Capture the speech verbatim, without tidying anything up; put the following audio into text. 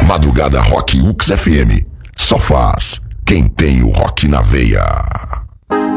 Madrugada Rock U X F M. Só faz quem tem o rock na veia.